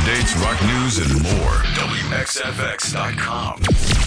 updates, rock news, and more. WXFX.com.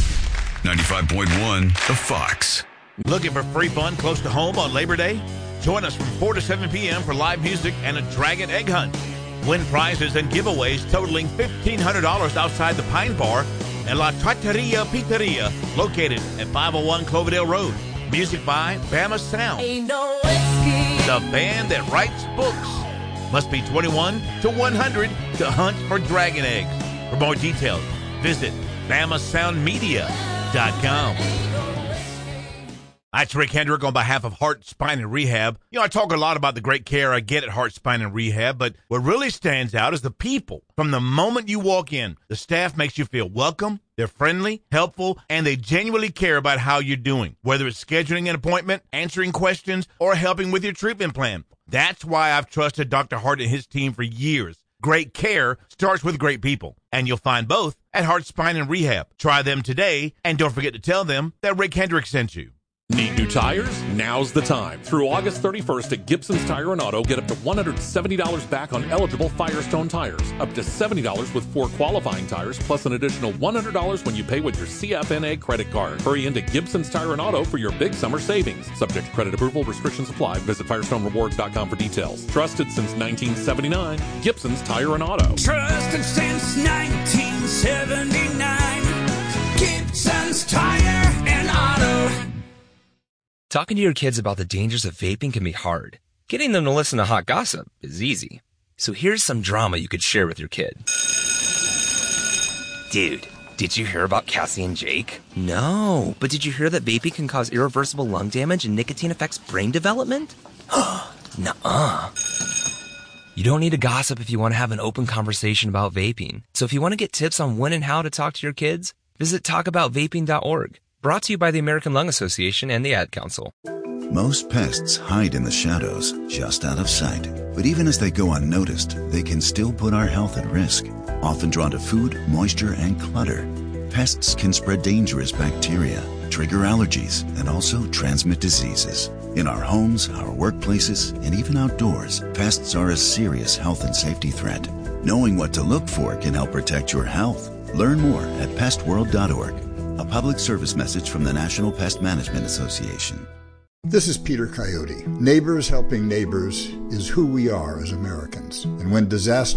95.1 The Fox. Looking for free fun close to home on Labor Day? Join us from 4 to 7 p.m. for live music and a Dragon Egg Hunt. Win prizes and giveaways totaling $1,500 outside the Pine Bar and La Trattoria Pizzeria, located at 501 Cloverdale Road. Music by Bama Sound, the band that writes books. Must be 21 to 100 to hunt for dragon eggs. For more details, visit BamaSoundMedia.com. That's Rick Hendrick on behalf of Heart, Spine, and Rehab. I talk a lot about the great care I get at Heart, Spine, and Rehab, but what really stands out is the people. From the moment you walk in, the staff makes you feel welcome, they're friendly, helpful, and they genuinely care about how you're doing, whether it's scheduling an appointment, answering questions, or helping with your treatment plan. That's why I've trusted Dr. Hart and his team for years. Great care starts with great people, and you'll find both at Heart, Spine, and Rehab. Try them today, and don't forget to tell them that Rick Hendrick sent you. Need new tires? Now's the time. Through August 31st at Gibson's Tire and Auto, get up to $170 back on eligible Firestone tires. Up to $70 with 4 qualifying tires, plus an additional $100 when you pay with your CFNA credit card. Hurry into Gibson's Tire and Auto for your big summer savings. Subject to credit approval, restrictions apply. Visit FirestoneRewards.com for details. Trusted since 1979, Gibson's Tire and Auto. Trusted since 1979, Gibson's Tire and Auto. Talking to your kids about the dangers of vaping can be hard. Getting them to listen to hot gossip is easy. So here's some drama you could share with your kid. Dude, did you hear about Cassie and Jake? No, but did you hear that vaping can cause irreversible lung damage and nicotine affects brain development? Nuh-uh. You don't need to gossip if you want to have an open conversation about vaping. So if you want to get tips on when and how to talk to your kids, visit talkaboutvaping.org. Brought to you by the American Lung Association and the Ad Council. Most pests hide in the shadows, just out of sight. But even as they go unnoticed, they can still put our health at risk. Often drawn to food, moisture, and clutter, pests can spread dangerous bacteria, trigger allergies, and also transmit diseases. In our homes, our workplaces, and even outdoors, pests are a serious health and safety threat. Knowing what to look for can help protect your health. Learn more at pestworld.org. A public service message from the National Pest Management Association. This is Peter Coyote. Neighbors helping neighbors is who we are as Americans. And when disaster